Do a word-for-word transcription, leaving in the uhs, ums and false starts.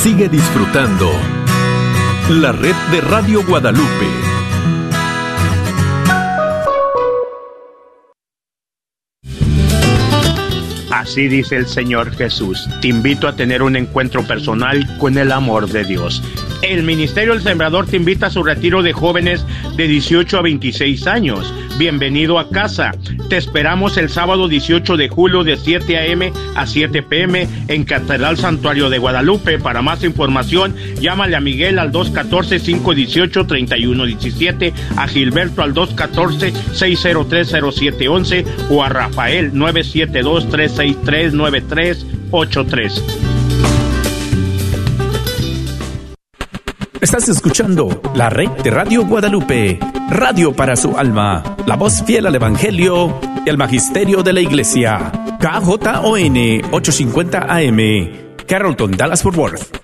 Sigue disfrutando la red de Radio Guadalupe. Así dice el Señor Jesús: te invito a tener un encuentro personal con el amor de Dios. El Ministerio del Sembrador te invita a su retiro de jóvenes de dieciocho a veintiséis años. Bienvenido a casa. Te esperamos el sábado dieciocho de julio de siete a eme a siete pe eme en Catedral Santuario de Guadalupe. Para más información, llámale a Miguel al dos uno cuatro, cinco uno ocho, tres uno uno siete, a Gilberto al dos uno cuatro, seis cero tres, cero siete uno uno o a Rafael nueve siete dos, tres seis tres, nueve tres ocho tres. Estás escuchando la red de Radio Guadalupe, radio para su alma, la voz fiel al Evangelio y al Magisterio de la Iglesia. K J O N ochocientos cincuenta A M, Carrollton, Dallas, Fort Worth.